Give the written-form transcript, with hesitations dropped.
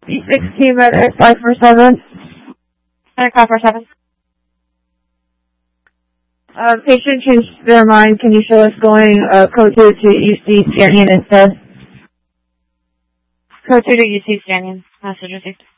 16 Medic 547. Medic 547. Patient changed their mind. Can you show us going code 2 to UC Scanning instead? Code 2 to UC Scanning. Message received.